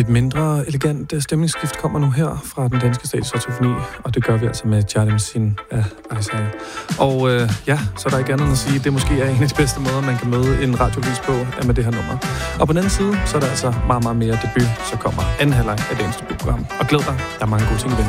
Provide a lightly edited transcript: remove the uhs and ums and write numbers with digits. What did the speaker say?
Et mindre elegant stemningsskift kommer nu her fra den danske Statsradiofoni, og det gør vi altså med Charlie Sin af Isaiah. Og så er der ikke andet end at sige, at det måske er en af de bedste måder, man kan møde en radiovis på, er med det her nummer. Og på den anden side, så er der altså meget, meget mere debut, så kommer anden halvleg af dagens debutprogram. Og glæd dig, der er mange gode ting i vente.